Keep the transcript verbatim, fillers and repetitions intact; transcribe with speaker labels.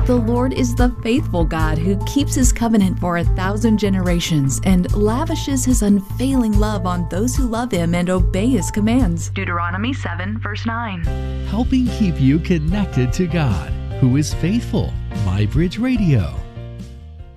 Speaker 1: The Lord is the faithful God who keeps his covenant for a thousand generations and lavishes his unfailing love on those who love him and obey his commands. Deuteronomy seven, verse nine.
Speaker 2: Helping keep you connected to God, who is faithful. MyBridge Radio.